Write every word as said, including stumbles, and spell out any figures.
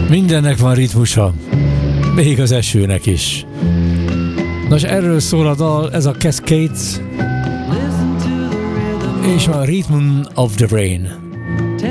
Mindennek van ritmusa, még az esőnek is. Nos, erről szól a dal, ez a Cascades, és a Rhythm of the Rain.